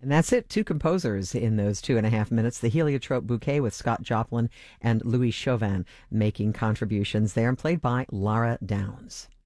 And that's it. Two composers in those 2.5 minutes. The Heliotrope Bouquet with Scott Joplin and Louis Chauvin making contributions there, and played by Lara Downs.